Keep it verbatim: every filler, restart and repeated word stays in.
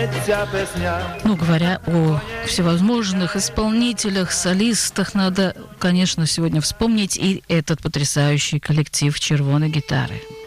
Ну, говоря о всевозможных исполнителях, солистах, надо, конечно, сегодня вспомнить и этот потрясающий коллектив «Червоной гитары».